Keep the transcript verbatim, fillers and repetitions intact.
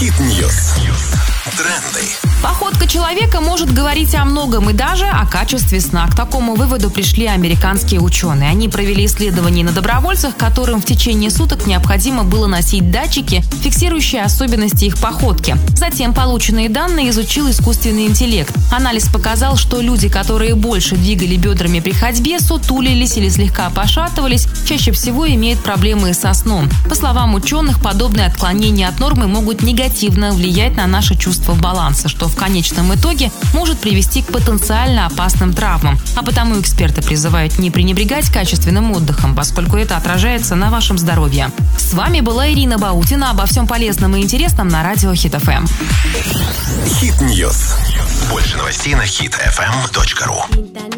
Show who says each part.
Speaker 1: Хит-ньюс. Тренды.
Speaker 2: Походка человека может говорить о многом и даже о качестве сна. К такому выводу пришли американские ученые. Они провели исследования на добровольцах, которым в течение суток необходимо было носить датчики, фиксирующие особенности их походки. Затем полученные данные изучил искусственный интеллект. Анализ показал, что люди, которые больше двигали бедрами при ходьбе, сутулились или слегка пошатывались, чаще всего имеют проблемы со сном. По словам ученых, подобные отклонения от нормы могут негативно влиять на наше чувство баланса, что в конечном итоге может привести к потенциально опасным травмам. А потому эксперты призывают не пренебрегать качественным отдыхом, поскольку это отражается на вашем здоровье. С вами была Ирина Баутина. Обо всем полезном и интересном на радио Хит эф эм.
Speaker 1: Хит-ньюс. Больше новостей на хит эф эм точка ру.